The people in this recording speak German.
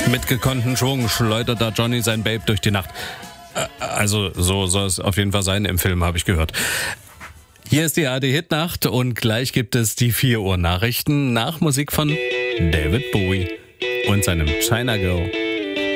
Mit gekonnten Schwung schleudert da Johnny sein Babe durch die Nacht. Also so soll es auf jeden Fall sein im Film, habe ich gehört. Hier ist die ARD-Hitnacht und gleich gibt es die 4 Uhr Nachrichten nach Musik von David Bowie und seinem China Girl.